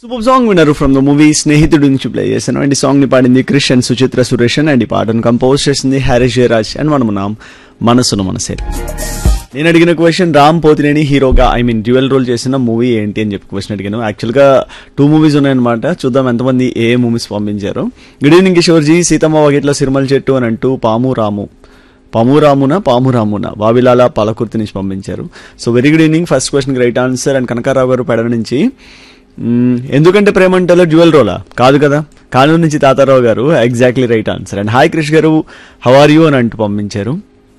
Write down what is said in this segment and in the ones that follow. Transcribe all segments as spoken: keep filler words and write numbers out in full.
Super song విన్నారు from the movie స్నేహితుడి నుంచి ప్లే చేశాను అండ్ ఈ సాంగ్ ని పాడింది క్రిష్ అండ్ సుచిత్ర సురేషన్ అండ్ ఈ పాటను కంపోజ్ చేసింది హ్యారీస్ జయరాజ్ అండ్ మనము నామ్ మనసును మనసే. నేను అడిగిన క్వశ్చన్ రామ్ పోతినేని హీరోగా ఐ మీన్ డ్యూయల్ రోల్ చేసిన మూవీ ఏంటి అని చెప్పి క్వశ్చన్ అడిగాను. యాక్చువల్గా టూ మూవీస్ ఉన్నాయన్నమాట, చూద్దాం ఎంతమంది ఏ మూవీస్ పంపించారు. గుడ్ ఈవినింగ్ కిషోర్జీ, సీతమ్మ వాకిట్ల సిరిమల చెట్టు అని అంటూ పాము రాము పామురామున పామురామున వావిలాల పాలకుర్తి నుంచి పంపించారు. So very good evening. First question right answer. And Kanakarao గారు పెడ నుంచి ఎందుకంటే ప్రేమంటలో డ్యూయల్ రోలా కాదు కదా, కానూరు నుంచి తాతారావు గారు exactly right answer. And hi Krish గారు హౌ ఆర్ యూ అని అంటూ పంపించారు.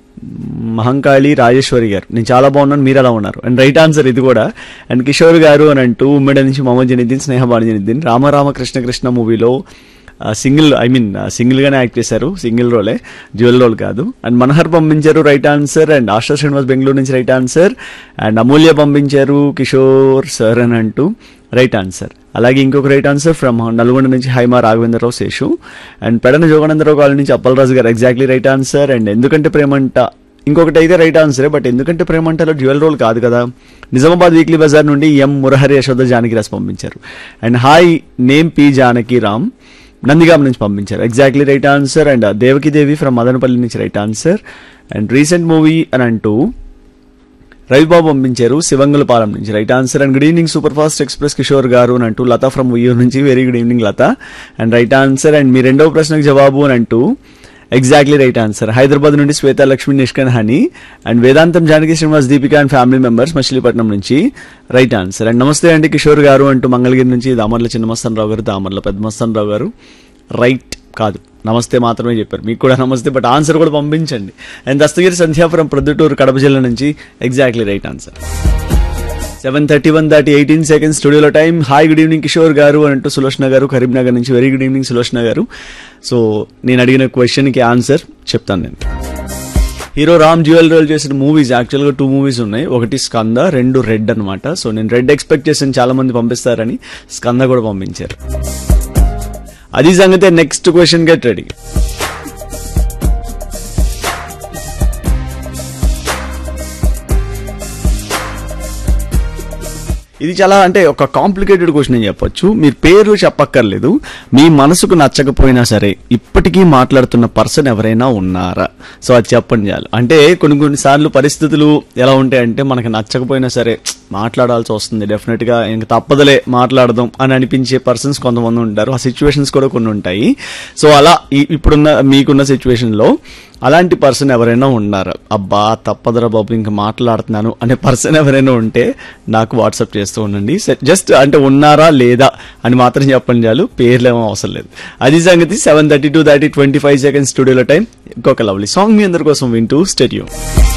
మహంకాళి రాజేశ్వరి గారు నేను చాలా బాగున్నాను, మీరు ఎలా ఉన్నారు అండ్ రైట్ ఆన్సర్ ఇది కూడా. అండ్ కిషోర్ గారు అని అంటూ ఉమ్మడి నుంచి మొహమ్మద్ జనీద్దీన్ స్నేహబాణి జనీద్దీన్ రామరామ కృష్ణ కృష్ణ మూవీలో సింగిల్ ఐ మీన్ సింగిల్ గానే యాక్ట్ చేశారు, సింగిల్ రోలే, డ్యూయల్ రోల్ కాదు. అండ్ మనోహర్ పంపించారు right answer. And ASHA Srinivas Bengaluru నుంచి రైట్ ఆన్సర్. అండ్ అమూల్య పంపించారు కిషోర్ సార్ అని అంటూ రైట్ ఆన్సర్. అలాగే ఇంకొక రైట్ ఆన్సర్ ఫ్రమ్ నల్గొండ నుంచి హైమా రాఘవేంద్రరావు శేషు. అండ్ పెడన జోగానందరావు కాలనీ నుంచి అప్పలరాజు గారు ఎగ్జాక్ట్లీ రైట్ ఆన్సర్. అండ్ ఎందుకంటే ప్రేమంట ఇంకొకటి అయితే రైట్ ఆన్సరే, బట్ ఎందుకంటే ప్రేమంటలో డ్యూయల్ రోల్ కాదు కదా. నిజామాబాద్ వీక్లీ బజార్ నుండి ఎం మురహరి యశోద జానకి రాసి పంపించారు. And hi name P Janaki Ram Nandigam నుంచి పంపించారు exactly right answer. And Devaki Devi from Madanapalle నుంచి right answer. And recent movie అని అంటూ రవిబాబు పంపించారు శివంగులపాలెం నుంచి right answer. And good evening super fast express Kishore గారు అని అంటూ లత ఫ్రమ్ ఉయ్యూరు నుంచి very good evening Latha and right answer. And మీ రెండవ ప్రశ్నకు జవాబు అని అంటూ ఎగ్జాక్ట్లీ రైట్ ఆన్సర్. హైదరాబాద్ నుండి శ్వేత Lakshmi నిష్కన్ honey and Vedantam Janaki Srinivas Deepika and family members Machilipatnam నుంచి రైట్ ఆన్సర్. అండ్ నమస్తే అండి కిషోర్ గారు అంటూ మంగళగిరి నుంచి దామర్ల చిన్నమస్తాన్ రావు గారు దామర్ల పెద్దమస్తాన్ రావు గారు రైట్ కాదు నమస్తే మాత్రమే చెప్పారు, మీకు కూడా నమస్తే బట్ ఆన్సర్ కూడా పంపించండి. అండ్ దస్తగిరి సంధ్యాపురం ప్రొద్దుటూరు కడప జిల్లా నుంచి exactly right answer. Seven thirty one దాటి ఎయిటీన్ సెకండ్స్ స్టూడియోలో time. Hi good evening Kishore గారు అంటూ సులోచన గారు కరీంనగర్ నుంచి వెరీ గుడ్ ఈవినింగ్ సులోచన గారు. సో నేను అడిగిన క్వశ్చన్కి ఆన్సర్ చెప్తాను నేను. హీరో రామ్ డ్యూయల్ రోల్ చేసిన మూవీస్ యాక్చువల్గా టూ మూవీస్ ఉన్నాయి, ఒకటి స్కంద, రెండు రెడ్ అనమాట. సో నేను రెడ్ ఎక్స్పెక్ట్ చేసాను చాలా మంది పంపిస్తారని, స్కంద కూడా పంపించారు. అది సంగతే. Next question get ready. ఇది చాలా అంటే ఒక కాంప్లికేటెడ్ క్వశ్చన్ అని చెప్పొచ్చు. మీరు పేరు చెప్పక్కర్లేదు, మీ మనసుకు నచ్చకపోయినా సరే ఇప్పటికీ మాట్లాడుతున్న పర్సన్ ఎవరైనా ఉన్నారా? సో అది చెప్పండి చాలు. అంటే కొన్ని కొన్నిసార్లు పరిస్థితులు ఎలా ఉంటాయంటే మనకు నచ్చకపోయినా సరే మాట్లాడాల్సి వస్తుంది, డెఫినెట్ గా ఇంక తప్పదలే మాట్లాడదాం అని అనిపించే పర్సన్స్ కొంతమంది ఉంటారు. ఆ సిచ్యువేషన్స్ కూడా కొన్ని ఉంటాయి. సో అలా ఇప్పుడున్న మీకున్న సిచ్యువేషన్ లో అలాంటి పర్సన్ ఎవరైనా ఉన్నారా? అబ్బా తప్పదరా బాబు ఇంకా మాట్లాడుతున్నాను అనే పర్సన్ ఎవరైనా ఉంటే నాకు వాట్సాప్ చేస్తూ ఉండండి. జస్ట్ అంటే ఉన్నారా లేదా అని మాత్రం చెప్పండి చాలు, పేర్లు ఏమో అవసరం లేదు. అది సంగతి. సెవెన్ థర్టీ టూ దాటి ట్వంటీ ఫైవ్ సెకండ్స్ స్టూడియోలో టైం. ఇంకొక లవ్లీ సాంగ్ మీ అందరి కోసం వింటూ స్టేడియం.